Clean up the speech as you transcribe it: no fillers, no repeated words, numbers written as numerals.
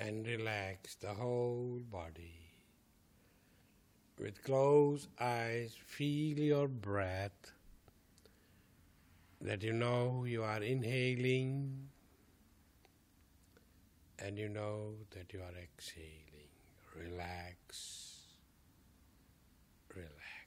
and relax the whole body. With closed eyes, feel your breath, that you know you are inhaling and you know that you are exhaling. Relax, relax.